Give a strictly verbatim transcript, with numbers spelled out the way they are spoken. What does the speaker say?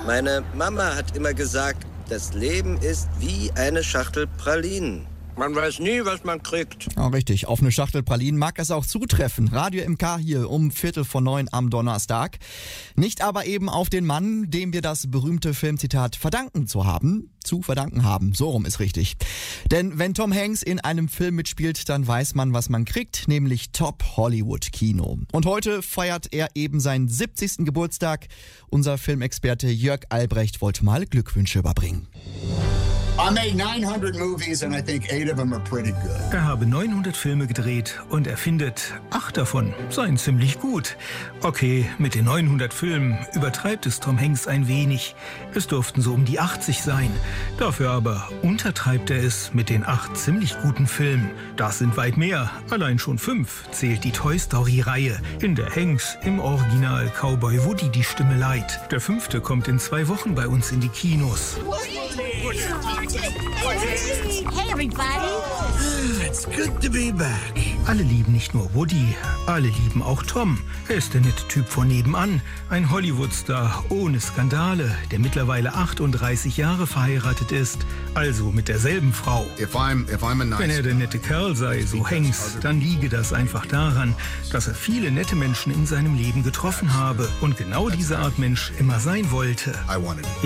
Meine Mama hat immer gesagt, das Leben ist wie eine Schachtel Pralinen. Man weiß nie, was man kriegt. Ja, richtig. Auf eine Schachtel Pralinen mag es auch zutreffen. Radio M K hier um Viertel vor neun am Donnerstag. Nicht aber eben auf den Mann, dem wir das berühmte Filmzitat verdanken zu haben. Zu verdanken haben. So rum ist richtig. Denn wenn Tom Hanks in einem Film mitspielt, dann weiß man, was man kriegt, nämlich Top-Hollywood-Kino. Und heute feiert er eben seinen siebzigsten Geburtstag. Unser Filmexperte Jörg Albrecht wollte mal Glückwünsche überbringen. I made nine hundred movies and I think eight of them are pretty good. Er habe neunhundert Filme gedreht und er findet, acht davon seien ziemlich gut. Okay, mit den neunhundert Filmen übertreibt es Tom Hanks ein wenig. Es durften so um die achtzig sein. Dafür aber untertreibt er es mit den acht ziemlich guten Filmen. Das sind weit mehr. Allein schon fünf zählt die Toy Story-Reihe, in der Hanks im Original Cowboy Woody die Stimme leiht. Der fünfte kommt in zwei Wochen bei uns in die Kinos. Hey, everybody. It's good to be back. Alle lieben nicht nur Woody, alle lieben auch Tom. Er ist der nette Typ von nebenan, ein Hollywood-Star ohne Skandale, der mittlerweile achtunddreißig Jahre verheiratet ist, also mit derselben Frau. If I'm, if I'm a nice Wenn er der nette Kerl sei, so Hanks, dann liege das einfach daran, dass er viele nette Menschen in seinem Leben getroffen habe und genau diese Art Mensch immer sein wollte. I wanted